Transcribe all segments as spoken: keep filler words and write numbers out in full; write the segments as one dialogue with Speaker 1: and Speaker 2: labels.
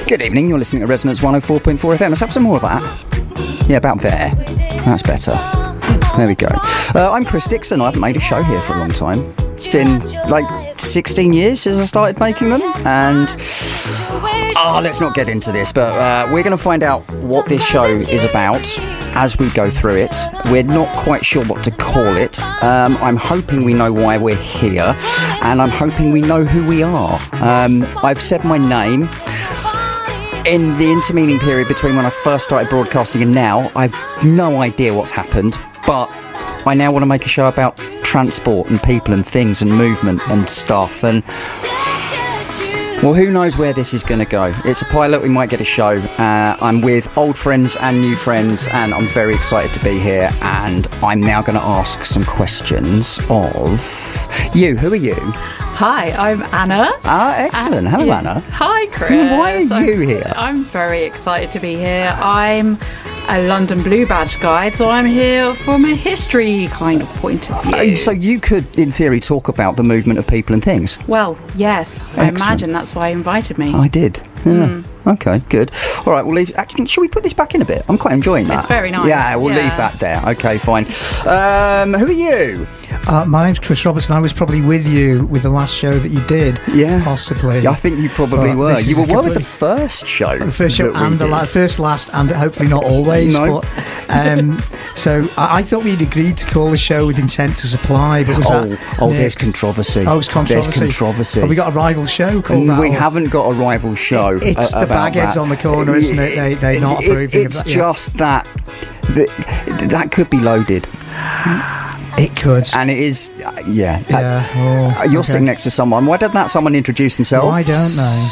Speaker 1: Good evening, you're listening to Resonance one oh four point four F M. Let's have some more of that. Yeah, about there. That's better. There we go. Uh, I'm Chris Dixon. I haven't made a show here for a long time. It's been like sixteen years since I started making them, and oh, let's not get into this, but uh, we're going to find out what this show is about as we go through it. We're not quite sure what to call it. Um, I'm hoping we know why we're here, and I'm hoping we know who we are. Um, I've said my name. In the intervening period between when I first started broadcasting and now, I've no idea what's happened, but I now want to make a show about transport and people and things and movement and stuff, and well, who knows where this is going to go. It's a pilot, we might get a show. Uh, I'm with old friends and new friends, and I'm very excited to be here, and I'm now going to ask some questions of you. Who are you?
Speaker 2: Hi, I'm Anna.
Speaker 1: Ah, excellent.
Speaker 2: Uh,
Speaker 1: Hello,
Speaker 2: yeah.
Speaker 1: Anna.
Speaker 2: Hi, Chris.
Speaker 1: Why are you
Speaker 2: I'm,
Speaker 1: here?
Speaker 2: I'm very excited to be here. I'm a London Blue Badge guide, so I'm here from a history kind of point of view.
Speaker 1: Uh, so you could, in theory, talk about the movement of people and things?
Speaker 2: Well, yes.
Speaker 1: Excellent.
Speaker 2: I imagine that's why you invited me.
Speaker 1: I did. Yeah.
Speaker 2: Mm.
Speaker 1: Okay, good. All right, we'll leave. Actually, should we put this back in a bit? I'm quite enjoying that.
Speaker 2: It's very nice.
Speaker 1: Yeah, we'll
Speaker 2: Yeah.
Speaker 1: leave that there. Okay, fine. Um, who are you?
Speaker 3: Uh, my name's Chris Robertson. I was probably with you with the last show that you did.
Speaker 1: Yeah.
Speaker 3: Possibly.
Speaker 1: Yeah, I think you probably
Speaker 3: But
Speaker 1: were.
Speaker 3: this
Speaker 1: You
Speaker 3: is
Speaker 1: were
Speaker 3: a
Speaker 1: well with the
Speaker 3: complete-
Speaker 1: first show.
Speaker 3: The first show
Speaker 1: that we
Speaker 3: and the
Speaker 1: did.
Speaker 3: la- first, last, and hopefully not always.
Speaker 1: No.
Speaker 3: But, um, so I, I thought we'd agreed to call the show with intent to supply, but was
Speaker 1: Oh,
Speaker 3: that
Speaker 1: oh, there's
Speaker 3: next?
Speaker 1: controversy.
Speaker 3: Oh, it's controversy.
Speaker 1: There's controversy.
Speaker 3: Have we got a rival show called that?
Speaker 1: We
Speaker 3: or-
Speaker 1: haven't got a rival show.
Speaker 3: It- it's
Speaker 1: uh,
Speaker 3: the
Speaker 1: about
Speaker 3: bagheads
Speaker 1: that.
Speaker 3: on the corner, isn't it? They- they're not
Speaker 1: It-
Speaker 3: approving of
Speaker 1: It's
Speaker 3: that, yeah.
Speaker 1: just that, that that could be loaded,
Speaker 3: It could.
Speaker 1: and it is. Uh, yeah.
Speaker 3: Yeah.
Speaker 1: Uh,
Speaker 3: Oh,
Speaker 1: you're
Speaker 3: okay.
Speaker 1: sitting next to someone. Why didn't that someone introduce themselves?
Speaker 3: Oh, I don't know.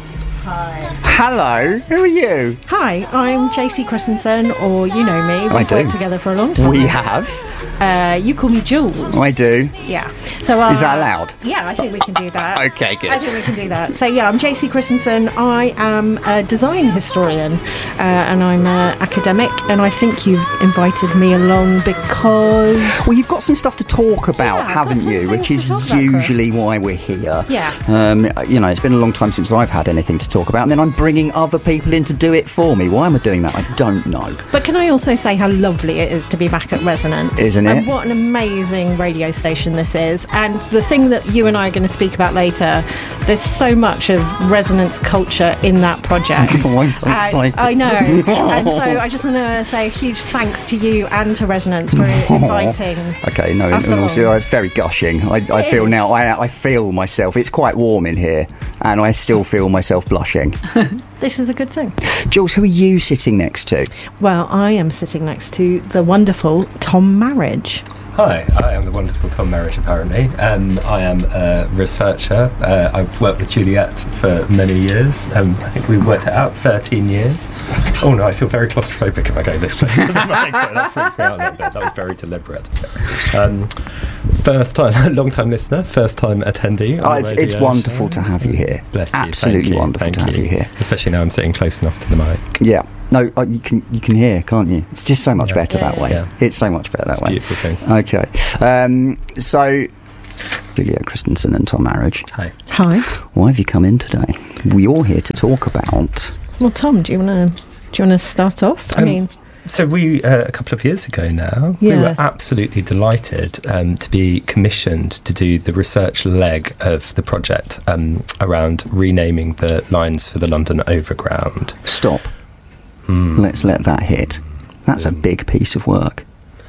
Speaker 1: Hello. Who are you?
Speaker 4: Hi, I'm J C Christensen, or you know me. We've
Speaker 1: I do.
Speaker 4: worked together for a long time.
Speaker 1: We have.
Speaker 4: Uh, you call me Jules.
Speaker 1: I do.
Speaker 4: Yeah. So uh,
Speaker 1: Is that allowed?
Speaker 4: Yeah, I think we can do that.
Speaker 1: Okay, good.
Speaker 4: I think we can do that. So yeah, I'm J C Christensen. I am a design historian, uh, and I'm an academic. And I think you've invited me along because
Speaker 1: Well, you've got some stuff to talk about,
Speaker 4: Yeah, I've got
Speaker 1: haven't
Speaker 4: some
Speaker 1: you?
Speaker 4: things
Speaker 1: Which
Speaker 4: to
Speaker 1: is
Speaker 4: talk about, Chris.
Speaker 1: usually why we're here.
Speaker 4: Yeah.
Speaker 1: Um, you know, it's been a long time since I've had anything to talk about, and then I'm bringing other people in to do it for me. Why am I doing that? I don't know.
Speaker 4: But can I also say how lovely it is to be back at Resonance?
Speaker 1: Isn't it?
Speaker 4: And what an amazing radio station this is. And the thing that you and I are going to speak about later, there's so much of Resonance culture in that project.
Speaker 1: Oh, I'm so
Speaker 4: I-
Speaker 1: excited.
Speaker 4: I know. And so I just want to say a huge thanks to you and to Resonance for inviting.
Speaker 1: Okay, no, in,
Speaker 4: Us
Speaker 1: in all
Speaker 4: along.
Speaker 1: seriousness, it's very gushing. I, I
Speaker 4: It
Speaker 1: feel
Speaker 4: is.
Speaker 1: now, I, I feel myself. It's quite warm in here, and I still feel myself blushing.
Speaker 4: This is a good thing.
Speaker 1: Jules, who are you sitting next to?
Speaker 4: Well, I am sitting next to the wonderful Tom Marriage.
Speaker 5: Hi, I am the wonderful Tom Marriage, apparently. Um, I am a researcher. Uh, I've worked with Juliet for many years. Um, I think we've worked it out, thirteen years. Oh no, I feel very claustrophobic if I go this close to the mic, so that freaks me out a little bit. That was very deliberate. Um, first time, long time listener, first time attendee.
Speaker 1: Oh,
Speaker 5: on
Speaker 1: it's,
Speaker 5: the
Speaker 1: it's
Speaker 5: radio
Speaker 1: wonderful
Speaker 5: show.
Speaker 1: to have you here.
Speaker 5: Bless you.
Speaker 1: Absolutely
Speaker 5: Thank you.
Speaker 1: wonderful
Speaker 5: Thank
Speaker 1: to have you here.
Speaker 5: Especially now I'm sitting close enough to the mic.
Speaker 1: Yeah. No, uh, you can you can hear, can't you? It's just so much
Speaker 5: Yeah.
Speaker 1: better that
Speaker 4: Yeah.
Speaker 1: way.
Speaker 5: Yeah.
Speaker 1: It's so much better that
Speaker 5: It's a
Speaker 1: way.
Speaker 5: beautiful thing.
Speaker 1: Okay. Um, so, Julia Christensen and Tom Marriage,
Speaker 5: Hi.
Speaker 4: Hi.
Speaker 1: why have you come in today? We're here to talk about.
Speaker 4: Well, Tom, do you want to do you want to start off? I
Speaker 5: Um,
Speaker 4: mean,
Speaker 5: So we, uh, a couple of years ago now, we
Speaker 4: Yeah.
Speaker 5: were absolutely delighted um, to be commissioned to do the research leg of the project um, around renaming the lines for the London Overground.
Speaker 1: Stop.
Speaker 5: Hmm.
Speaker 1: Let's let that hit. That's a big piece of work.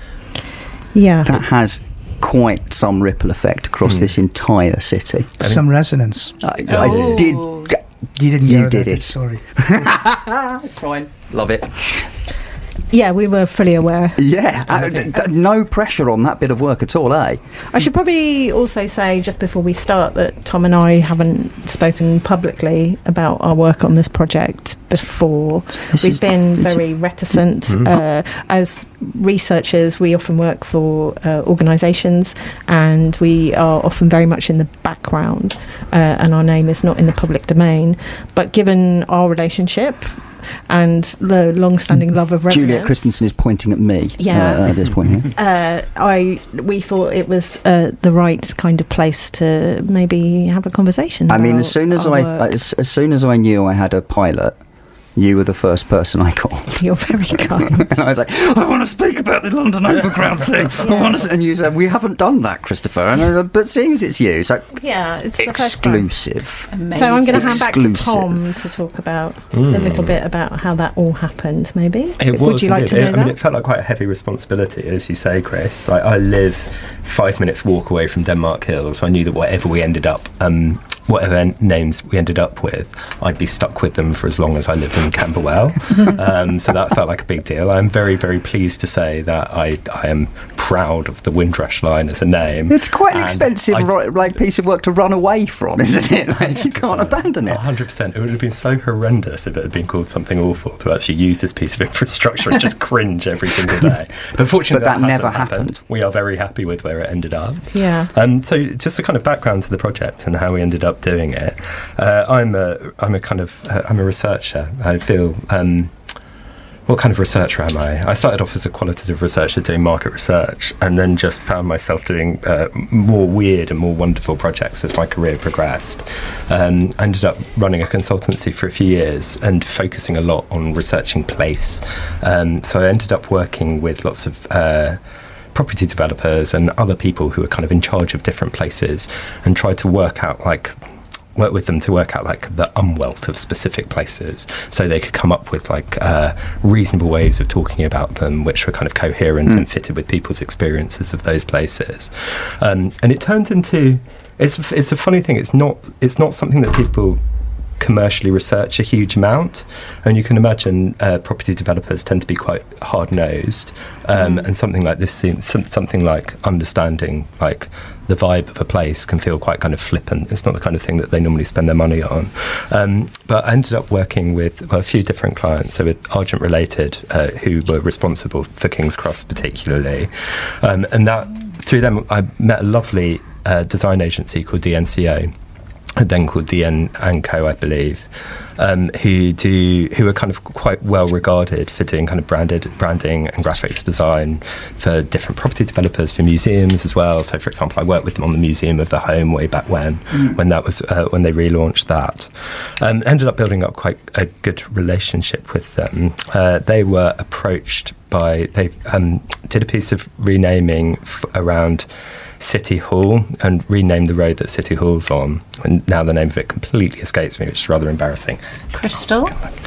Speaker 4: yeah.
Speaker 1: That has quite some ripple effect across
Speaker 5: Hmm.
Speaker 1: this entire city.
Speaker 3: Some resonance.
Speaker 1: I,
Speaker 2: Oh.
Speaker 1: I did.
Speaker 3: You didn't
Speaker 1: You
Speaker 3: go
Speaker 1: did
Speaker 3: there,
Speaker 1: it.
Speaker 3: Sorry.
Speaker 1: It's fine. Love it.
Speaker 4: Yeah, we were fully aware.
Speaker 1: Yeah. uh, d- d- no pressure on that bit of work at all, eh?
Speaker 4: I should probably also say, just before we start, that Tom and I haven't spoken publicly about our work on this project before.
Speaker 1: This
Speaker 4: We've
Speaker 1: is-
Speaker 4: been
Speaker 1: it's-
Speaker 4: very reticent.
Speaker 5: Mhm.
Speaker 4: Uh, as researchers, we often work for uh, organisations, and we are often very much in the background, uh, and our name is not in the public domain. But given our relationship, and the long-standing love of residence.
Speaker 1: Juliet Christensen is pointing at me
Speaker 4: Yeah.
Speaker 1: uh, at this point here.
Speaker 4: Uh, I we thought it was uh, the right kind of place to maybe have a conversation.
Speaker 1: I mean,
Speaker 4: about
Speaker 1: as soon as
Speaker 4: our
Speaker 1: I
Speaker 4: work.
Speaker 1: as, as soon as I knew I had a pilot, you were the first person I called.
Speaker 4: You're very kind.
Speaker 1: And I was like, I want to speak about the London Overground thing. I want to, and you said, we haven't done that, Christopher. And I said, but seeing as it's you, it's like,
Speaker 4: Yeah, it's the first time.
Speaker 1: exclusive.
Speaker 2: Amazing.
Speaker 4: So I'm going to hand back to
Speaker 1: Exclusive.
Speaker 4: Tom to talk about a little bit about how that all happened. Maybe
Speaker 5: It was.
Speaker 4: Would you like to
Speaker 5: indeed.
Speaker 4: know
Speaker 5: It-
Speaker 4: that?
Speaker 5: I mean, it felt like quite a heavy responsibility, as you say, Chris. Like, I live five minutes walk away from Denmark Hill, so I knew that whatever we ended up, um, whatever n- names we ended up with, I'd be stuck with them for as long as I lived in Camberwell. um, so that felt like a big deal. I'm very, very pleased to say that I, I am proud of the Windrush line as a name.
Speaker 1: It's quite an
Speaker 5: And
Speaker 1: expensive
Speaker 5: I-
Speaker 1: ro- like piece of work to run away from, isn't it? Like, you can't abandon it.
Speaker 5: one hundred percent. It would have been so horrendous if it had been called something awful to actually use this piece of infrastructure and just cringe every single day. But fortunately,
Speaker 1: But that
Speaker 5: hasn't
Speaker 1: never happened.
Speaker 5: We are very happy with where it ended up.
Speaker 4: Yeah.
Speaker 5: Um, so just a kind of background to the project and how we ended up doing it. Uh, I'm a I'm a kind of uh, I'm a researcher. I feel. Um, What kind of researcher am I? I started off as a qualitative researcher doing market research, and then just found myself doing uh, more weird and more wonderful projects as my career progressed. Um, I ended up running a consultancy for a few years and focusing a lot on researching place. Um, so I ended up working with lots of uh, property developers and other people who are kind of in charge of different places, and tried to work out like work with them to work out like the umwelt of specific places, so they could come up with like uh, reasonable ways of talking about them which were kind of coherent
Speaker 1: Mm.
Speaker 5: and fitted with people's experiences of those places. Um, and it turned into it's it's a funny thing. It's not it's not something that people commercially research a huge amount, and you can imagine uh, property developers tend to be quite hard-nosed, um,
Speaker 4: Mm.
Speaker 5: and something like this seems some, something like understanding like the vibe of a place can feel quite kind of flippant. It's not the kind of thing that they normally spend their money on. Um, but I ended up working with well, a few different clients, so with Argent Related, uh, who were responsible for King's Cross particularly, um, and that through them I met a lovely uh, design agency called D N C O, then called D N and Co, I believe, um, who do who are kind of quite well regarded for doing kind of branded branding and graphics design for different property developers, for museums as well. So, for example, I worked with them on the Museum of the Home way back when, mm. when that was uh, when they relaunched that. Um, ended up building up quite a good relationship with them. Uh, they were approached by they um, did a piece of renaming f- around City Hall and renamed the road that City Hall's on, and now the name of it completely escapes me, which is rather embarrassing.
Speaker 2: Crystal?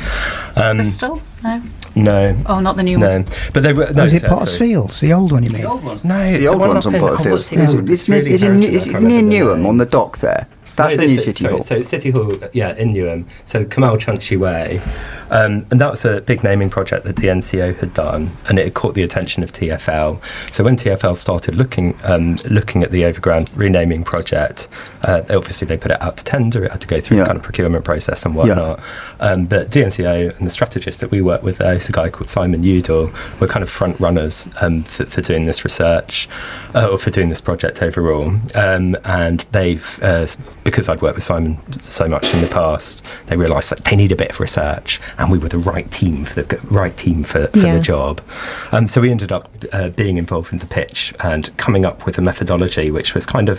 Speaker 5: Um,
Speaker 2: Crystal? No.
Speaker 5: No.
Speaker 2: Oh, not the new
Speaker 5: No,
Speaker 2: one.
Speaker 5: but they were. No,
Speaker 3: Oh, is it
Speaker 5: uh,
Speaker 3: Potter's
Speaker 5: sorry.
Speaker 3: Fields, the old one you mean?
Speaker 5: No, it's
Speaker 1: The old
Speaker 5: one
Speaker 1: one's
Speaker 5: up
Speaker 1: on
Speaker 5: in-
Speaker 1: Potterfields.
Speaker 5: oh, what's it
Speaker 1: Is
Speaker 5: called?
Speaker 1: it, it's,
Speaker 5: It's really
Speaker 1: is it,
Speaker 5: embarrassing,
Speaker 1: is
Speaker 5: I
Speaker 1: it
Speaker 5: can't
Speaker 1: near
Speaker 5: remember the
Speaker 1: Newham
Speaker 5: name.
Speaker 1: on the dock there? That's
Speaker 5: No,
Speaker 1: the
Speaker 5: it
Speaker 1: new
Speaker 5: is,
Speaker 1: City
Speaker 5: sorry,
Speaker 1: Hall.
Speaker 5: So City Hall, yeah, in Newham. So Kamal Chunchi Way. Um, and that was a big naming project that the N C O had done, and it had caught the attention of T F L. So when T F L started looking um, looking at the Overground renaming project, uh, obviously they put it out to tender. It had to go through
Speaker 1: Yeah.
Speaker 5: a kind of procurement process and whatnot. Um, but D N C O and the strategist that we work with there, is a guy called Simon Udall, were kind of front runners um, for, for doing this research, uh, or for doing this project overall. Um, and they've, uh, because I'd worked with Simon so much in the past, they realised that they need a bit of research, and we were the right team for the right team for, for
Speaker 4: Yeah.
Speaker 5: the job. Um, so we ended up uh, being involved in the pitch and coming up with a methodology which was kind of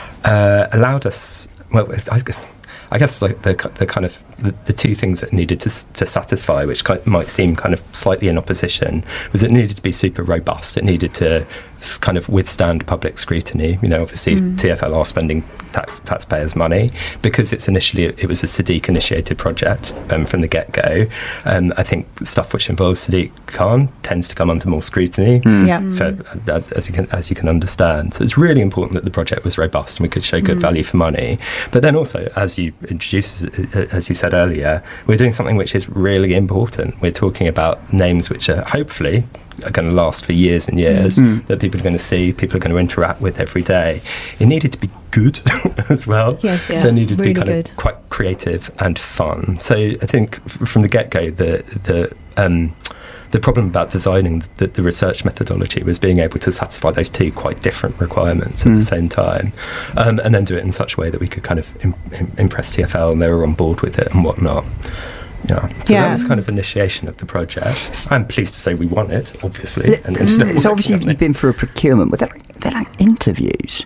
Speaker 5: uh, allowed us. Well, I, I guess like the the kind of the, the two things that needed to to satisfy, which ki- might seem kind of slightly in opposition, was it needed to be super robust. It needed to s- kind of withstand public scrutiny. You know, obviously
Speaker 2: Mm.
Speaker 5: T F L are spending tax taxpayers' money because it's initially it was a Sadiq initiated project um, from the get go. Um, I think stuff which involves Sadiq Khan tends to come under more scrutiny.
Speaker 4: Yeah.
Speaker 5: For, as, as you can as you can understand, so it's really important that the project was robust and we could show good value for money. But then also, as you introduced, as you said earlier, we're doing something which is really important. We're talking about names which are hopefully are going to last for years and years,
Speaker 1: Mm.
Speaker 5: that people are going to see, people are going to interact with every day. It needed to be good as well.
Speaker 4: Yeah, yeah,
Speaker 5: so it needed to
Speaker 4: really
Speaker 5: be kind
Speaker 4: good.
Speaker 5: of quite creative and fun. So I think f- from the get-go, the the um, the problem about designing the, the research methodology was being able to satisfy those two quite different requirements at
Speaker 1: Mm.
Speaker 5: the same time, um, and then do it in such a way that we could kind of im- im- impress T F L and they were on board with it and whatnot. Yeah, so
Speaker 4: Yeah.
Speaker 5: that was kind of initiation of the project. I'm pleased to say we won it, obviously. And it's still
Speaker 1: So obviously
Speaker 5: working,
Speaker 1: you've been through a procurement. Were there, were there like interviews?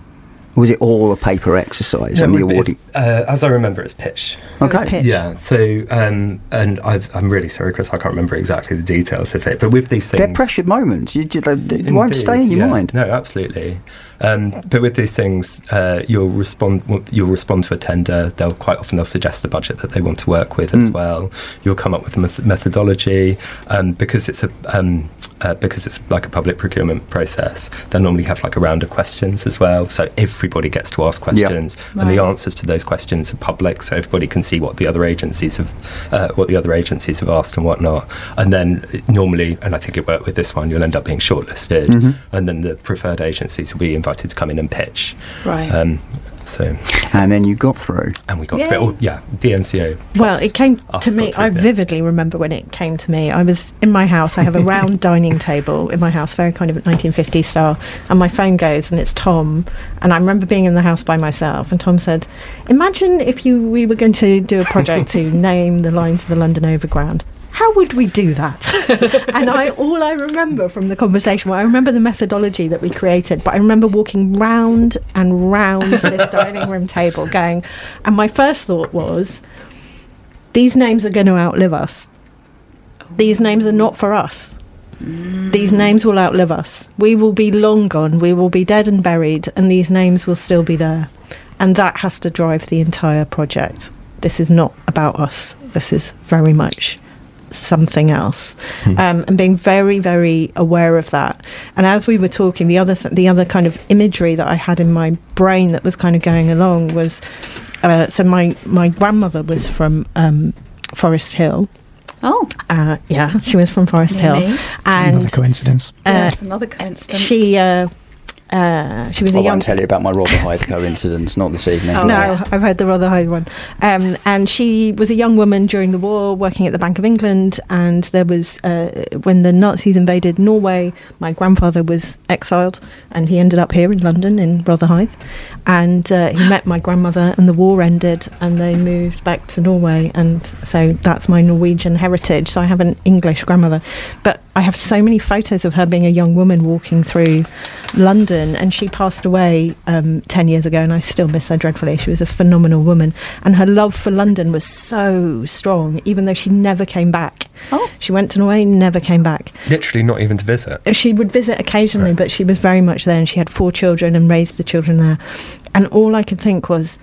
Speaker 1: Or was it all a paper exercise
Speaker 5: No,
Speaker 1: and the
Speaker 5: it's-
Speaker 1: awarding?
Speaker 5: uh, as I remember, it's pitch.
Speaker 1: Okay.
Speaker 4: pitch.
Speaker 5: Yeah, so, um, and I've, I'm really sorry, Chris, I can't remember exactly the details of it, but with these things...
Speaker 1: They're pressured moments. You, you, they, they won't
Speaker 5: Indeed,
Speaker 1: stay in your
Speaker 5: yeah.
Speaker 1: mind.
Speaker 5: No, absolutely. Um, but with these things, uh, you'll respond. You'll respond to a tender. They'll quite often they'll suggest a budget that they want to work with as
Speaker 1: Mm.
Speaker 5: well. You'll come up with a meth- methodology, um, because it's a um, uh, because it's like a public procurement process. They'll normally have like a round of questions as well, so everybody gets to ask questions, and the
Speaker 2: Right.
Speaker 5: answers to those questions are public, so everybody can see what the other agencies have uh, what the other agencies have asked and whatnot. And then uh, normally, and I think it worked with this one, you'll end up being shortlisted,
Speaker 1: Mm-hmm.
Speaker 5: and then the preferred agencies will be invited to come in and pitch.
Speaker 2: Right.
Speaker 5: Um, so,
Speaker 1: And then you got through.
Speaker 5: and we got
Speaker 2: Yay.
Speaker 5: through it. Oh, yeah, D N C O.
Speaker 4: Well,
Speaker 5: plus
Speaker 4: it came
Speaker 5: us
Speaker 4: to
Speaker 5: got
Speaker 4: me.
Speaker 5: through
Speaker 4: I
Speaker 5: it.
Speaker 4: vividly remember when it came to me. I was in my house. I have a round dining table in my house, very kind of nineteen fifties style. And my phone goes, and it's Tom. And I remember being in the house by myself. And Tom said, "Imagine if you we were going to do a project to name the lines of the London Overground. How would we do that?" And I, all I remember from the conversation, well, I remember the methodology that we created, but I remember walking round and round this dining room table going, and my first thought was, these names are going to outlive us. These names are not for us. These names will outlive us. We will be long gone. We will be dead and buried, and these names will still be there. And that has to drive the entire project. This is not about us. This is very much something else, um, and being very, very aware of that. And as we were talking, the other th- the other kind of imagery that I had in my brain that was kind of going along was, uh, so my my grandmother was from um, Forest Hill.
Speaker 2: Oh,
Speaker 4: Uh, yeah, she was from Forest
Speaker 2: Yeah,
Speaker 4: Hill,
Speaker 2: me.
Speaker 3: Another
Speaker 4: and
Speaker 3: coincidence.
Speaker 4: uh,
Speaker 2: yes, another coincidence.
Speaker 4: she uh, uh, she was
Speaker 1: I
Speaker 4: a young.
Speaker 1: won't tell you about my Rotherhithe coincidence, not this evening.
Speaker 2: Oh,
Speaker 4: No,
Speaker 2: yeah.
Speaker 4: I've heard the rather high one. Um, and she was a young woman during the war working at the Bank of England. And there was, uh, when the Nazis invaded Norway, my grandfather was exiled and he ended up here in London in Rotherhithe. And uh, he met my grandmother and the war ended and they moved back to Norway. And so that's my Norwegian heritage. So I have an English grandmother. But I have so many photos of her being a young woman walking through London, and she passed away um, ten years ago, and I still miss her dreadfully. She was a phenomenal woman, and her love for London was so strong, even though she never came back.
Speaker 2: Oh.
Speaker 4: She went to Norway, never came back.
Speaker 5: Literally not even to visit.
Speaker 4: She would visit occasionally,
Speaker 5: Right.
Speaker 4: but she was very much there, and she had four children and raised the children there. And all I could think was,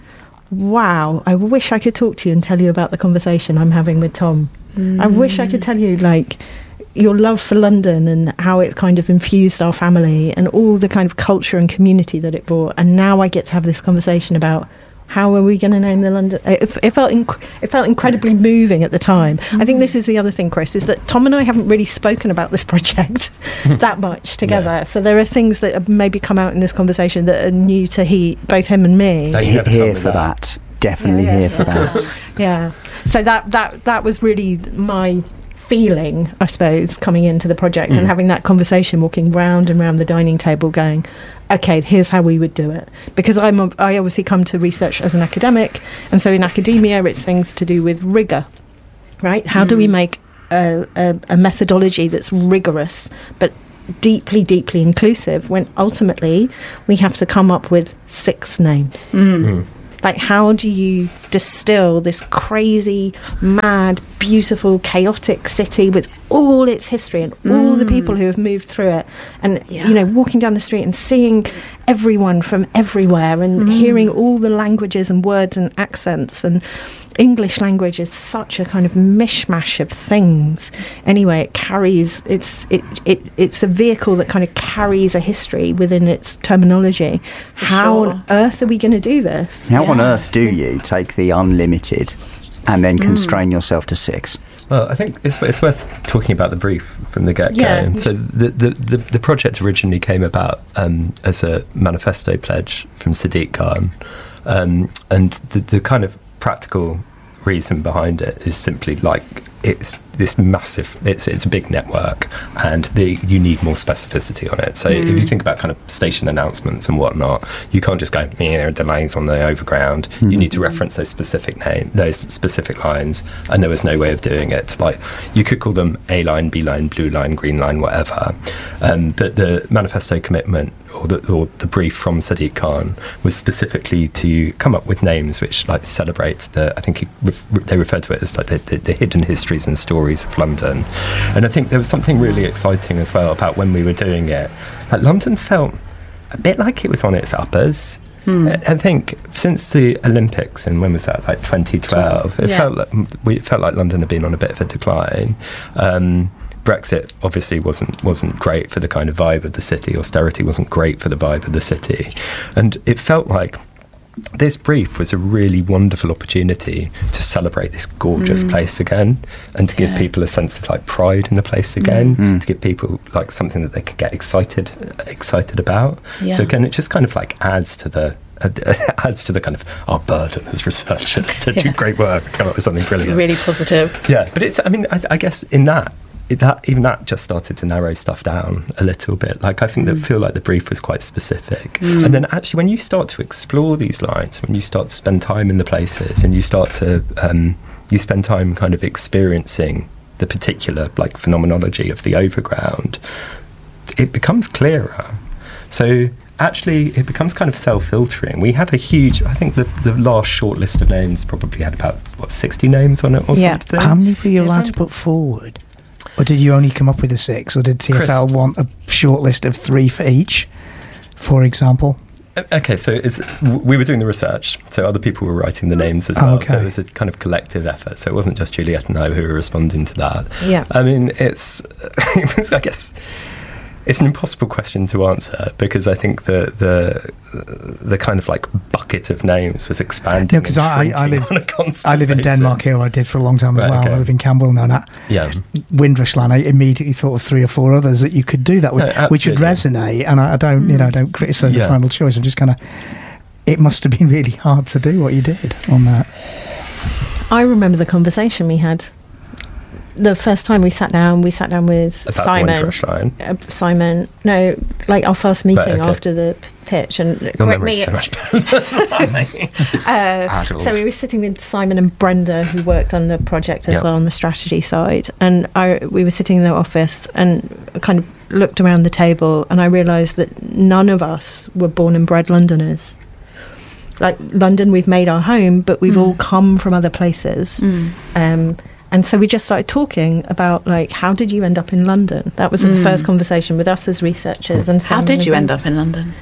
Speaker 4: wow, I wish I could talk to you and tell you about the conversation I'm having with Tom. I wish I could tell you, like, your love for London and how it kind of infused our family and all the kind of culture and community that it brought. And now I get to have this conversation about how are we going to name the London. It, it felt inc- it felt incredibly moving at the time. I think this is the other thing, Chris, is that Tom and I haven't really spoken about this project that much together.
Speaker 5: No.
Speaker 4: So there are things that have maybe come out in this conversation that are new to he, both him and me.
Speaker 5: That you
Speaker 1: He-
Speaker 5: never told
Speaker 1: here
Speaker 5: me
Speaker 1: for that. Definitely
Speaker 2: Yeah, yeah,
Speaker 1: here for
Speaker 2: yeah.
Speaker 1: that.
Speaker 4: Yeah. So that that that was really my feeling, I suppose, coming into the project and having that conversation, walking round and round the dining table, going, okay, here's how we would do it. Because I'm a, I obviously come to research as an academic, and so in academia, it's things to do with rigor, right? How do we make a, a, a methodology that's rigorous but deeply, deeply inclusive when ultimately we have to come up with six names? Like, how do you distill this crazy, mad, beautiful, chaotic city with all its history and all the people who have moved through it? And,
Speaker 2: Yeah.
Speaker 4: you know, walking down the street and seeing everyone from everywhere and hearing all the languages and words and accents. And English language is such a kind of mishmash of things. Anyway, it carries, it's, it, it, it's a vehicle that kind of carries a history within its terminology. How
Speaker 2: sure.
Speaker 4: on earth are we going to do this?
Speaker 1: How on
Speaker 2: Yeah.
Speaker 1: earth do you take the unlimited and then constrain yourself to six?
Speaker 5: Well, I think it's, it's worth talking about the brief from the get-go.
Speaker 4: Yeah.
Speaker 5: So the, the, the, the project originally came about um, as a manifesto pledge from Sadiq Khan. Um, and the, the kind of practical reason behind it is simply like it's this massive, it's it's a big network, and the, you need more specificity on it. So mm. if you think about kind of station announcements and whatnot, you can't just go, yeah, there are delays on the overground. Mm. You need to reference those specific name, those specific lines, and there was no way of doing it. Like, you could call them A line, B line, blue line, green line, whatever. Um, but the manifesto commitment, or the, or the brief from Sadiq Khan, was specifically to come up with names which like celebrate the, I think he, they referred to it as like the, the, the hidden histories and stories of London. And I think there was something really exciting as well about when we were doing it. Like, London felt a bit like it was on its uppers. Hmm. I think since the Olympics, and when was that, like twenty twelve, it yeah. felt like we it felt like London had been on a bit of a decline. Um, Brexit obviously wasn't wasn't great for the kind of vibe of the city. Austerity wasn't great for the vibe of the city, and it felt like this brief was a really wonderful opportunity to celebrate this gorgeous mm. place again, and to give yeah. people a sense of like pride in the place again, mm. to give people like something that they could get excited excited about. Yeah. So again, it just kind of like adds to the uh, adds to the kind of our burden as researchers to yeah. do great work, come up with something brilliant,
Speaker 4: really positive.
Speaker 5: Yeah, but it's I mean I, I guess in that. It, that even that just started to narrow stuff down a little bit. Like, I think mm. that feel like the brief was quite specific, mm. and then actually when you start to explore these lines, when you start to spend time in the places, and you start to um, you spend time kind of experiencing the particular like phenomenology of the overground, it becomes clearer. So actually it becomes kind of self-filtering. We had a huge, I think the, the last short list of names probably had about what sixty names on it or
Speaker 4: yeah.
Speaker 5: something.
Speaker 3: How many were you allowed to put forward? Or did you only come up with a six? Or did T F L Chris. want a short list of three for each, for example?
Speaker 5: Okay, so it's, we were doing the research, so other people were writing the names as well. Okay. So it was a kind of collective effort. So it wasn't just Juliet and I who were responding to that.
Speaker 4: Yeah.
Speaker 5: I mean, it's, it was, I guess, it's an impossible question to answer, because I think the the the kind of like bucket of names was expanding.
Speaker 3: No, because I, I live
Speaker 5: on a constant
Speaker 3: I live in
Speaker 5: basis.
Speaker 3: Denmark Hill. I did for a long time as
Speaker 5: right,
Speaker 3: well.
Speaker 5: okay.
Speaker 3: I live in Camberwell now. That
Speaker 5: yeah,
Speaker 3: Windrushland. I immediately thought of three or four others that you could do that with,
Speaker 5: no,
Speaker 3: which would resonate. And I, I don't, mm. you know, I don't criticise yeah. the final choice. I'm just kind of. It must have been really hard to do what you did on that.
Speaker 4: I remember the conversation we had. The first time we sat down, we sat down with
Speaker 5: About
Speaker 4: Simon. Uh, Simon, no, like our first meeting
Speaker 5: right, okay.
Speaker 4: after the pitch. And
Speaker 5: your memory's so much better than mine.
Speaker 4: uh, so we were sitting with Simon and Brenda, who worked on the project as yep. well on the strategy side. And I, we were sitting in their office and kind of looked around the table, and I realised that none of us were born and bred Londoners. Like, London, we've made our home, but we've mm. all come from other places. Mm. Um, And so we just started talking about, like, how did you end up in London? That was mm. the first conversation with us as researchers. And
Speaker 2: how did you end up in London?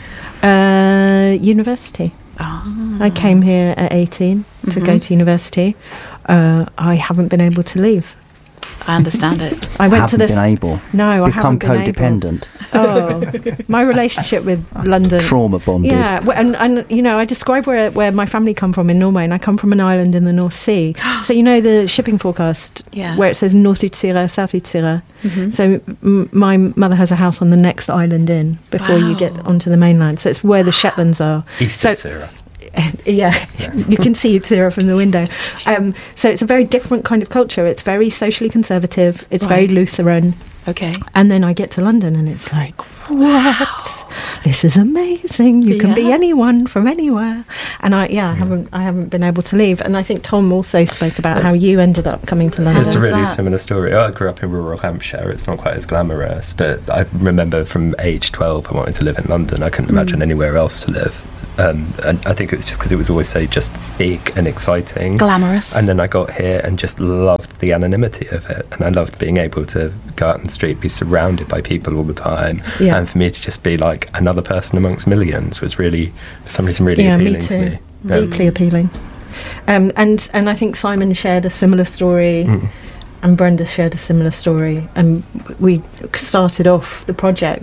Speaker 4: Uh, university. Oh. I came here at eighteen to mm-hmm. go to university. Uh, I haven't been able to leave.
Speaker 2: I understand it.
Speaker 4: I went
Speaker 1: haven't
Speaker 4: to this.
Speaker 1: Been able.
Speaker 4: No, I haven't been
Speaker 1: codependent.
Speaker 4: Oh, my relationship with London.
Speaker 1: Trauma bonded.
Speaker 4: Yeah, and and you know, I describe where where my family come from in Norway, and I come from an island in the North Sea. So you know the shipping forecast,
Speaker 2: yeah.
Speaker 4: where it says North Utsira, South Utsira. Mm-hmm. So m- my mother has a house on the next island in before wow. you get onto the mainland. So it's where the Shetlands are.
Speaker 5: East
Speaker 4: so,
Speaker 5: Utsira.
Speaker 4: Yeah, yeah. You can see Utsira from the window. Um, so it's a very different kind of culture. It's very socially conservative. It's right. very Lutheran.
Speaker 2: Okay.
Speaker 4: And then I get to London and it's like, what? This is amazing. You can yeah. be anyone from anywhere. And I, yeah, I haven't, I haven't been able to leave. And I think Tom also spoke about That's, how you ended up coming to London.
Speaker 5: It's a really
Speaker 2: that?
Speaker 5: similar story. I grew up in rural Hampshire. It's not quite as glamorous, but I remember from age twelve, I wanted to live in London. I couldn't imagine mm. anywhere else to live. Um, and I think it was just because it was always so just big and exciting.
Speaker 2: Glamorous.
Speaker 5: And then I got here and just loved the anonymity of it. And I loved being able to go out in the street, be surrounded by people all the time. Yeah. And for me to just be like another person amongst millions was really, for some reason, really
Speaker 4: yeah,
Speaker 5: appealing
Speaker 4: me too.
Speaker 5: to me.
Speaker 4: Deeply um, appealing. Um, and, and I think Simon shared a similar story. Mm. And Brenda shared a similar story. And we started off the project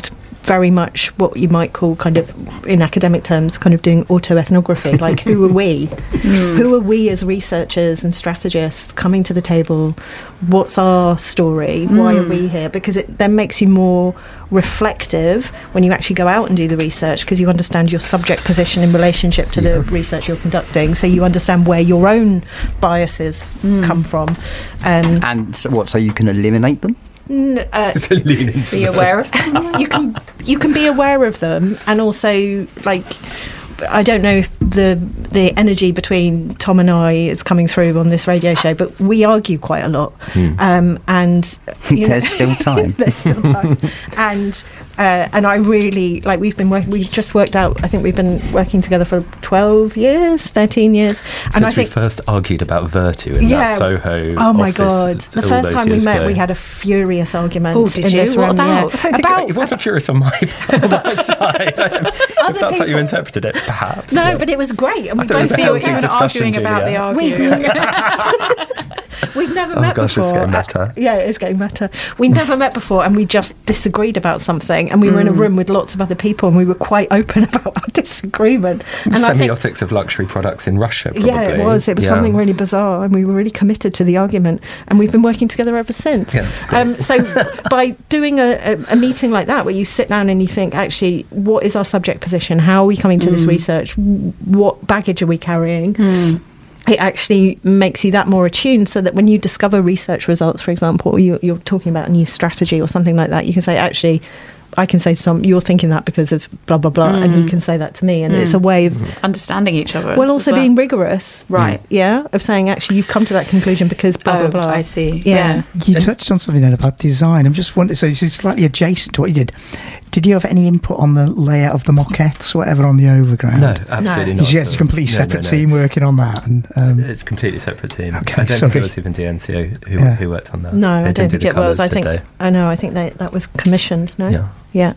Speaker 4: very much what you might call kind of, in academic terms, kind of doing autoethnography. Like, who are we? Mm. Who are we as researchers and strategists coming to the table? What's our story? Mm. Why are we here? Because it then makes you more reflective when you actually go out and do the research, because you understand your subject position in relationship to yeah. the research you're conducting, so you understand where your own biases mm. come from. Um,
Speaker 1: and so what, so you can eliminate them?
Speaker 4: N- uh,
Speaker 5: to lean into
Speaker 2: be
Speaker 5: them.
Speaker 2: aware of them.
Speaker 4: you can you can be aware of them, and also, like, I don't know if the the energy between Tom and I is coming through on this radio show, but we argue quite a lot, mm. um, and you
Speaker 1: there's
Speaker 4: know,
Speaker 1: still time.
Speaker 4: there's still time, and uh, and I really like. We've been working. We've just worked out. I think we've been working together for twelve years, thirteen years, and
Speaker 5: Since
Speaker 4: I think
Speaker 5: we first argued about Virtue in
Speaker 4: yeah,
Speaker 5: that Soho.
Speaker 4: Oh my
Speaker 5: office
Speaker 4: god! The
Speaker 5: all
Speaker 4: first
Speaker 5: those
Speaker 4: time we
Speaker 5: years
Speaker 4: met,
Speaker 5: ago.
Speaker 4: we had a furious argument
Speaker 2: oh, did
Speaker 4: in
Speaker 2: you?
Speaker 4: this
Speaker 2: What
Speaker 4: room.
Speaker 2: about?
Speaker 4: Yeah.
Speaker 5: I don't think
Speaker 4: about
Speaker 5: it, it wasn't furious on my, on my side. if that's
Speaker 4: people.
Speaker 5: how you interpreted it, perhaps.
Speaker 4: No,
Speaker 5: yeah.
Speaker 4: but it was great, and
Speaker 5: I
Speaker 4: we
Speaker 5: thought it was
Speaker 4: both
Speaker 5: a
Speaker 2: See what
Speaker 5: healthy
Speaker 2: you were
Speaker 5: discussion,
Speaker 2: arguing about the
Speaker 5: Julia.
Speaker 2: argument.
Speaker 4: We've never
Speaker 5: Oh
Speaker 4: met
Speaker 5: gosh,
Speaker 4: before.
Speaker 5: it's getting better.
Speaker 4: Uh, yeah, it is getting better. We never met before, and we just disagreed about something, and we were in a room with lots of other people, and we were quite open about our disagreement. And I think,
Speaker 5: Semiotics of luxury products in Russia, probably.
Speaker 4: yeah, it was. It was
Speaker 5: Yeah.
Speaker 4: something really bizarre, and we were really committed to the argument, and we've been working together ever since.
Speaker 5: Yeah,
Speaker 4: um, so by doing a, a, a meeting like that, where you sit down and you think, actually, what is our subject position? How are we coming to mm. this research? What baggage are we carrying? Mm. It actually makes you that more attuned, so that when you discover research results, for example, or you, you're talking about a new strategy or something like that, you can say, actually, I can say to Tom, you're thinking that because of blah, blah, blah, mm. and he can say that to me. And mm. it's a way of...
Speaker 2: understanding each other.
Speaker 4: Well, also
Speaker 2: well.
Speaker 4: being rigorous.
Speaker 2: Right.
Speaker 4: Yeah, of saying, actually, you've come to that conclusion because blah,
Speaker 2: oh,
Speaker 4: blah, blah.
Speaker 2: I see.
Speaker 4: Yeah.
Speaker 3: You touched on something then about design. I'm just wondering, so this is slightly adjacent to what you did. Did you have any input on the layout of the moquettes, whatever, on the overground?
Speaker 5: No, absolutely
Speaker 4: No.
Speaker 5: not.
Speaker 3: Yes, it's a completely
Speaker 5: No,
Speaker 3: separate
Speaker 5: no, no.
Speaker 3: team working on that. And um,
Speaker 5: It's a completely separate team.
Speaker 3: Okay,
Speaker 5: I don't
Speaker 3: sorry.
Speaker 5: think it was even D N C O who,
Speaker 3: Yeah.
Speaker 5: who worked on that.
Speaker 4: No,
Speaker 5: They
Speaker 4: I don't
Speaker 5: didn't do
Speaker 4: think
Speaker 5: the
Speaker 4: it was.
Speaker 5: colours,
Speaker 4: I
Speaker 5: did
Speaker 4: think...
Speaker 5: they?
Speaker 4: I know, I think they, that was commissioned, no?
Speaker 5: Yeah.
Speaker 4: Yeah.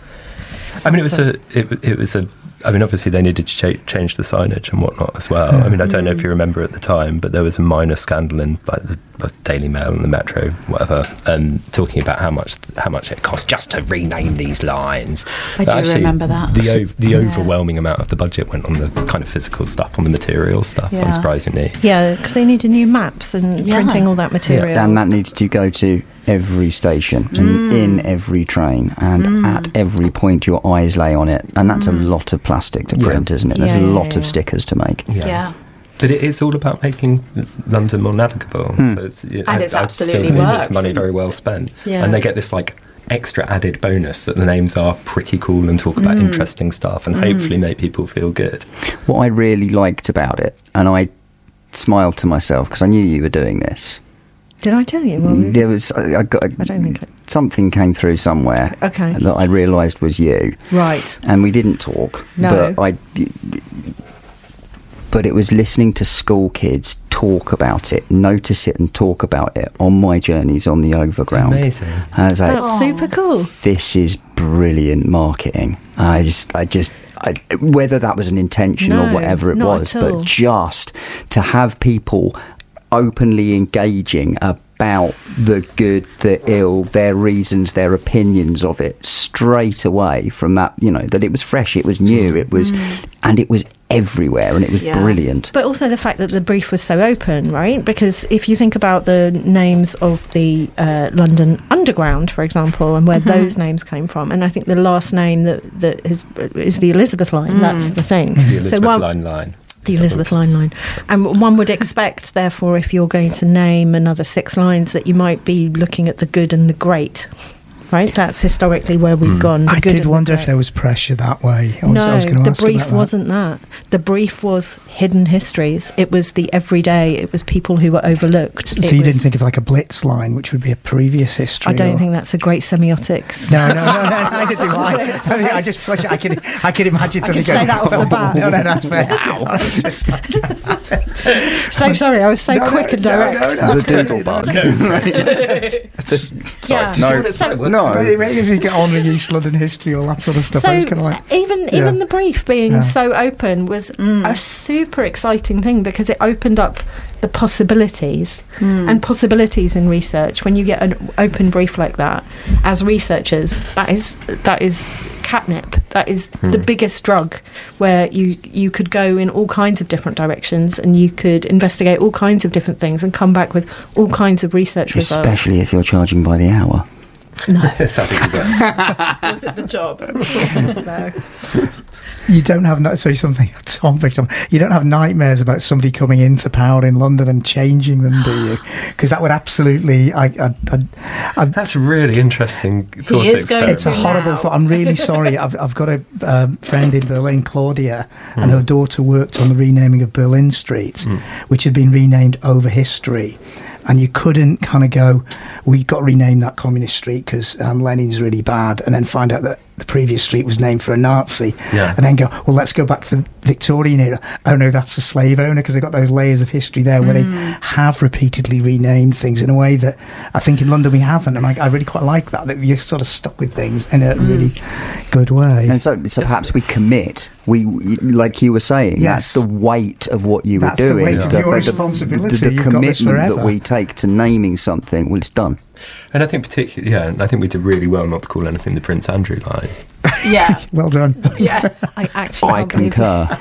Speaker 5: I mean, it was a. It, it was a. I mean, obviously they needed to cha- change the signage and whatnot as well.
Speaker 3: Yeah.
Speaker 5: I mean, I don't know if you remember at the time, but there was a minor scandal in like the, the Daily Mail and the Metro, whatever, um, talking about how much how much it cost just to rename these lines.
Speaker 2: I
Speaker 5: But
Speaker 2: do remember that.
Speaker 5: The o- the
Speaker 2: Yeah.
Speaker 5: overwhelming amount of the budget went on the kind of physical stuff, on the materials stuff,
Speaker 2: Yeah.
Speaker 5: unsurprisingly.
Speaker 4: Yeah, because they needed new maps and
Speaker 2: Yeah.
Speaker 4: printing all that material.
Speaker 1: And that needs to go to every station and in every train, and at every point your eyes lay on it, and that's a lot of plastic to
Speaker 5: Yeah.
Speaker 1: print, isn't it? There's
Speaker 4: Yeah,
Speaker 1: a
Speaker 4: yeah,
Speaker 1: lot of
Speaker 4: yeah.
Speaker 1: stickers to make.
Speaker 2: Yeah.
Speaker 5: But it is all about making London more navigable.
Speaker 1: Hmm.
Speaker 5: So it's,
Speaker 2: And
Speaker 5: I,
Speaker 2: it's
Speaker 5: I
Speaker 2: absolutely
Speaker 5: still believe it's
Speaker 2: worked.
Speaker 5: money very well spent.
Speaker 4: Yeah.
Speaker 5: And they get this like extra added bonus that the names are pretty cool and talk about interesting stuff and hopefully make people feel good.
Speaker 1: What I really liked about it, and I smiled to myself because I knew you were doing this.
Speaker 4: Did I tell you? Well,
Speaker 1: There was, I, I got
Speaker 4: I don't think I-
Speaker 1: something came through somewhere
Speaker 4: Okay.
Speaker 1: that I realised was you,
Speaker 4: Right.
Speaker 1: and we didn't talk.
Speaker 4: No.
Speaker 1: But I, but it was listening to school kids talk about it, notice it, and talk about it on my journeys on the overground.
Speaker 5: Amazing.
Speaker 1: I was like,
Speaker 4: That's super cool.
Speaker 1: this is brilliant marketing. I just, I just, I, whether that was an intention or
Speaker 4: No,
Speaker 1: whatever it
Speaker 4: not
Speaker 1: was,
Speaker 4: at all.
Speaker 1: but just to have people openly engaging about the good, the ill, their reasons, their opinions of it straight away from that, you know, that it was fresh, it was new, it was, and it was everywhere, and it was
Speaker 2: Yeah.
Speaker 1: brilliant.
Speaker 4: But also the fact that the brief was so open, right? Because if you think about the names of the uh, London Underground, for example, and where those names came from, and I think the last name that, that is, is the Elizabeth line, that's the thing.
Speaker 5: The Elizabeth
Speaker 4: one-
Speaker 5: Line line.
Speaker 4: The Elizabeth Line line. And one would expect, therefore, if you're going to name another six lines, that you might be looking at the good and the great, right? That's historically where we've gone. The
Speaker 3: I
Speaker 4: good
Speaker 3: did
Speaker 4: and the
Speaker 3: wonder if
Speaker 4: great.
Speaker 3: there was pressure that way. I was,
Speaker 4: No,
Speaker 3: I was gonna
Speaker 4: the
Speaker 3: ask
Speaker 4: brief
Speaker 3: about that.
Speaker 4: wasn't that. The brief was hidden histories. It was the everyday. It was people who were overlooked.
Speaker 3: So
Speaker 4: It
Speaker 3: you
Speaker 4: was-
Speaker 3: didn't think of like a blitz line, which would be a previous history?
Speaker 4: I don't
Speaker 3: or-
Speaker 4: think that's a great semiotics.
Speaker 3: No, no, no, no, neither do I. I, mean, I just flush it. I could, I could imagine
Speaker 4: I
Speaker 3: somebody
Speaker 4: could say
Speaker 3: going,
Speaker 4: that off the bat.
Speaker 3: No, no, that's fair. I was just like,
Speaker 4: So sorry, I was so
Speaker 3: no,
Speaker 4: quick
Speaker 3: no,
Speaker 4: and direct.
Speaker 3: No, no, no,
Speaker 1: The doodle bug.
Speaker 4: Yeah.
Speaker 1: No,
Speaker 4: So-
Speaker 1: no.
Speaker 3: Maybe, maybe if you get on with East London history, all that sort of stuff.
Speaker 4: So
Speaker 3: I was kind of like,
Speaker 4: even
Speaker 3: yeah.
Speaker 4: even the brief being
Speaker 3: Yeah.
Speaker 4: so open was a super exciting thing, because it opened up the possibilities and possibilities in research. When you get an open brief like that, as researchers, that is that is catnip. That is the biggest drug, where you you could go in all kinds of different directions, and you could investigate all kinds of different things and come back with all kinds of research results.
Speaker 1: Especially if you're charging by the hour.
Speaker 5: Yes, I think you got.
Speaker 2: Was it the job?
Speaker 4: No.
Speaker 3: You don't have that. Sorry, something. Tom, Tom, you don't have nightmares about somebody coming into power in London and changing them, do you? Because that would absolutely. I, I, I, I,
Speaker 5: That's a really interesting thought
Speaker 2: is going
Speaker 5: experiment.
Speaker 3: it's a horrible
Speaker 2: now.
Speaker 3: thought. I'm really sorry. I've I've got a um, friend in Berlin, Claudia, and her daughter worked on the renaming of Berlin Street, which had been renamed over history. And you couldn't kind of go, we got to rename that communist street because um, Lenin's really bad, and then find out that the previous street was named for a Nazi,
Speaker 5: Yeah.
Speaker 3: and then go, well, let's go back to the Victorian era. Oh no, that's a slave owner, because they've got those layers of history there where they have repeatedly renamed things in a way that I think in London we haven't, and I, I really quite like that, that you're sort of stuck with things in a really good way.
Speaker 1: And so, so perhaps we commit. We, we- like you were saying,
Speaker 3: Yes.
Speaker 1: that's the weight of what you
Speaker 3: That's
Speaker 1: were
Speaker 3: the
Speaker 1: doing.
Speaker 3: weight of your responsibility.
Speaker 1: The, the
Speaker 3: You've got this
Speaker 1: commitment that
Speaker 3: forever.
Speaker 1: we take to naming something. Well, it's done.
Speaker 5: And I think particularly, yeah, and I think we did really well not to call anything the Prince Andrew line.
Speaker 2: Yeah.
Speaker 3: Well done.
Speaker 2: Yeah.
Speaker 4: I actually
Speaker 1: I
Speaker 4: can't believe
Speaker 1: concur.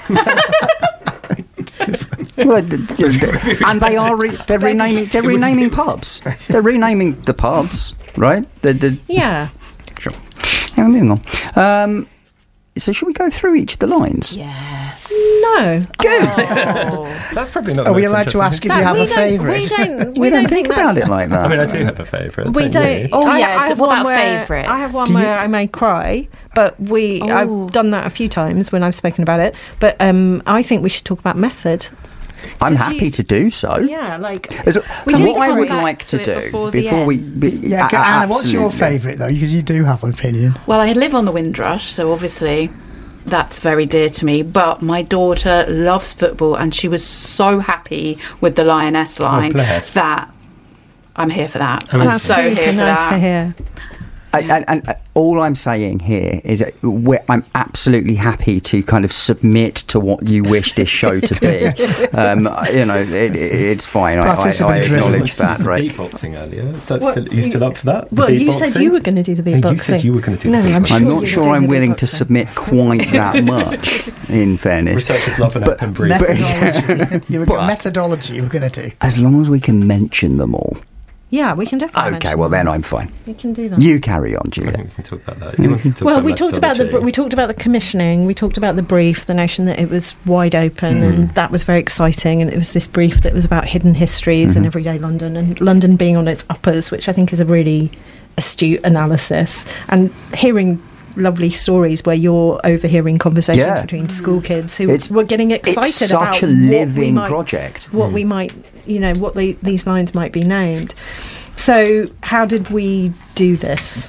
Speaker 1: Well, th- th- th- and they are re- they're renaming they're
Speaker 5: It was-
Speaker 1: renaming
Speaker 5: it was-
Speaker 1: pubs. They're renaming the pubs, right? The, the,
Speaker 4: Yeah.
Speaker 1: sure. Yeah, moving on. Um, so should we go through each of the lines?
Speaker 2: Yes.
Speaker 4: No.
Speaker 1: Good.
Speaker 2: Oh.
Speaker 5: That's probably not. The
Speaker 3: Are we
Speaker 5: most
Speaker 3: allowed to
Speaker 5: interesting
Speaker 3: ask
Speaker 5: thing.
Speaker 3: if you
Speaker 4: No,
Speaker 3: have
Speaker 4: we
Speaker 3: a
Speaker 4: don't-
Speaker 3: favourite?
Speaker 4: We don't.
Speaker 1: We, don't think,
Speaker 4: that's-
Speaker 1: about it like that.
Speaker 5: I mean, I do have a favourite.
Speaker 4: We don't.
Speaker 2: Oh,
Speaker 4: I,
Speaker 2: yeah,
Speaker 4: I have
Speaker 2: what
Speaker 4: one
Speaker 2: about
Speaker 4: where
Speaker 2: favourites?
Speaker 4: I have one
Speaker 3: Do you-
Speaker 4: where I may cry, but we.
Speaker 2: Oh.
Speaker 4: I've done that a few times when I've spoken about it. But um, I think we should talk about method.
Speaker 1: I'm
Speaker 4: Did
Speaker 1: happy
Speaker 4: you-
Speaker 1: to do so.
Speaker 4: Yeah, like
Speaker 1: As-
Speaker 2: We
Speaker 1: what
Speaker 2: didn't
Speaker 1: I
Speaker 2: come
Speaker 1: would
Speaker 2: back
Speaker 1: like
Speaker 2: to
Speaker 1: to,
Speaker 2: it
Speaker 1: do
Speaker 2: before the
Speaker 1: before we,
Speaker 2: end.
Speaker 1: be,
Speaker 3: Yeah,
Speaker 1: a-
Speaker 3: Anna, what's your
Speaker 1: absolutely.
Speaker 3: favourite though? Because you do have an opinion.
Speaker 2: Well, I live on the Windrush, so obviously that's very dear to me. But my daughter loves football, and she was so happy with the Lioness line
Speaker 5: bless.
Speaker 2: that I'm here for that.
Speaker 5: I mean,
Speaker 2: I'm
Speaker 4: that's
Speaker 2: so
Speaker 4: super
Speaker 2: here for
Speaker 4: nice
Speaker 2: that.
Speaker 4: to hear.
Speaker 1: I, and, and uh, all I'm saying here is that we're, I'm absolutely happy to kind of submit to what you wish this show to be. um, you know, it, it, it's fine. I, I, I
Speaker 3: Participant driven.
Speaker 1: acknowledge that,
Speaker 5: Some
Speaker 1: right?
Speaker 5: beatboxing earlier. So that's
Speaker 4: What?
Speaker 5: still, you still up for that? The
Speaker 4: Well, you said
Speaker 5: beatboxing?
Speaker 4: you were going to do the
Speaker 5: Yeah,
Speaker 4: beatboxing.
Speaker 5: you said you were going to do
Speaker 4: No,
Speaker 5: the
Speaker 4: I'm
Speaker 5: beatboxing.
Speaker 4: sure
Speaker 1: I'm
Speaker 4: you
Speaker 1: not
Speaker 4: were
Speaker 1: sure
Speaker 4: doing
Speaker 1: I'm
Speaker 4: the
Speaker 1: willing to
Speaker 4: beatboxing.
Speaker 1: submit quite that much, in fairness.
Speaker 5: Researchers love an open brief.
Speaker 3: Methodology. you were
Speaker 1: But-
Speaker 3: methodology. You were going to do.
Speaker 1: As long as we can mention them all.
Speaker 4: Yeah, we can definitely.
Speaker 1: Okay,
Speaker 4: mention
Speaker 1: well
Speaker 4: that.
Speaker 1: then I'm fine.
Speaker 4: we can do that.
Speaker 1: You carry on,
Speaker 5: I
Speaker 1: Julia.
Speaker 5: think we can talk about that. You want to talk
Speaker 4: Well,
Speaker 5: about
Speaker 4: we talked about the
Speaker 5: methodology?
Speaker 4: we talked about the commissioning. We talked about the brief, the notion that it was wide open,
Speaker 5: Mm.
Speaker 4: and that was very exciting. And it was this brief that was about hidden histories
Speaker 5: Mm-hmm.
Speaker 4: in everyday London, and London being on its uppers, which I think is a really astute analysis. And hearing lovely stories where you're overhearing conversations
Speaker 1: Yeah.
Speaker 4: between school kids who
Speaker 1: It's-
Speaker 4: were getting excited
Speaker 1: It's
Speaker 4: about
Speaker 1: such a
Speaker 4: what we
Speaker 1: living
Speaker 4: might-
Speaker 1: project.
Speaker 4: what we might, you know, what the, these lines might be named. So, how did we do this?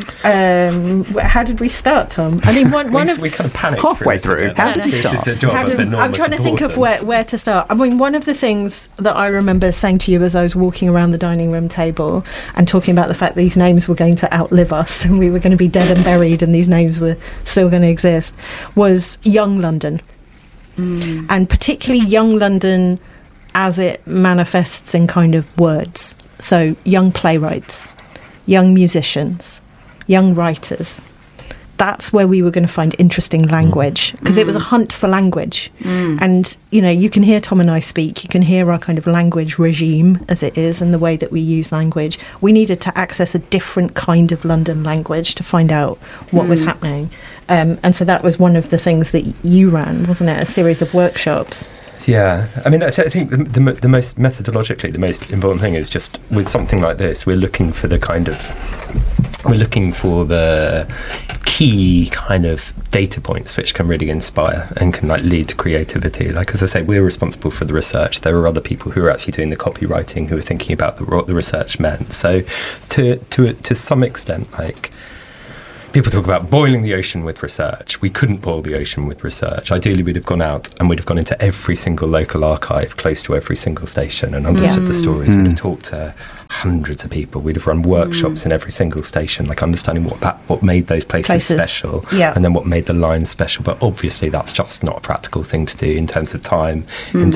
Speaker 4: Um, wh- how did we start, Tom? I mean, one, one
Speaker 5: we,
Speaker 4: of
Speaker 5: we kind of panicked
Speaker 1: Halfway
Speaker 5: through.
Speaker 1: through.
Speaker 5: it together.
Speaker 1: How did we
Speaker 5: This
Speaker 1: start?
Speaker 5: is a job
Speaker 4: how
Speaker 5: of
Speaker 4: did-
Speaker 5: enormous
Speaker 4: I'm trying to think of where,
Speaker 5: importance.
Speaker 4: where to start. I mean, one of the things that I remember saying to you as I was walking around the dining room table and talking about the fact these names were going to outlive us and we were going to be dead and buried and these names were still going to exist was young London. And particularly young London as it manifests in kind of words. So young playwrights, young musicians, young writers. That's where we were going to find interesting language because it was a hunt for language. And, you know, you can hear Tom and I speak, you can hear our kind of language regime as it is and the way that we use language. We needed to access a different kind of London language to find out what was happening. Um, and so that was one of the things that you ran, wasn't it? A series of workshops.
Speaker 5: Yeah, I mean, I, th- I think the, the, mo- the most methodologically, the most important thing is just with something like this, we're looking for the kind of, we're looking for the key kind of data points which can really inspire and can like lead to creativity. Like, as I say, we're responsible for the research. There are other people who are actually doing the copywriting who are thinking about the, what the research meant. So, to to to some extent, like. People talk about boiling the ocean with research. We couldn't boil the ocean with research. Ideally, we'd have gone out and we'd have gone into every single local archive close to every single station and understood
Speaker 4: Yeah.
Speaker 5: the stories. We'd have talked to hundreds of people. We'd have run workshops in every single station, like understanding what that what made those places,
Speaker 4: Places.
Speaker 5: special,
Speaker 4: Yeah.
Speaker 5: and then what made the lines special. But obviously, that's just not a practical thing to do in terms of time, in